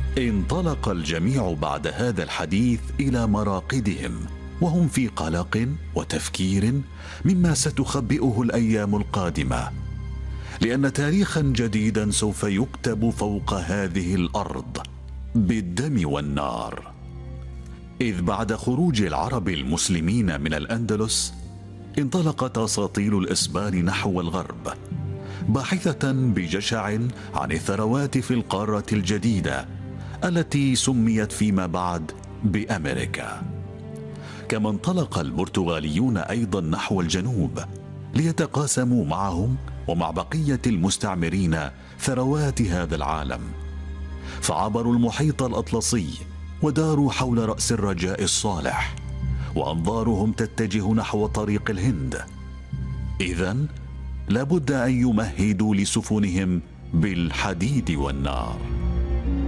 انطلق الجميع بعد هذا الحديث إلى مراقدهم، وهم في قلق وتفكير مما ستخبئه الأيام القادمة، لأن تاريخا جديدا سوف يكتب فوق هذه الأرض بالدم والنار. إذ بعد خروج العرب المسلمين من الأندلس انطلقت أساطيل الإسبان نحو الغرب، باحثة بجشع عن الثروات في القارة الجديدة التي سميت فيما بعد بأمريكا. كما انطلق البرتغاليون أيضا نحو الجنوب ليتقاسموا معهم ومع بقية المستعمرين ثروات هذا العالم، فعبروا المحيط الأطلسي وداروا حول رأس الرجاء الصالح، وأنظارهم تتجه نحو طريق الهند. إذن لابد أن يمهدوا لسفنهم بالحديد والنار.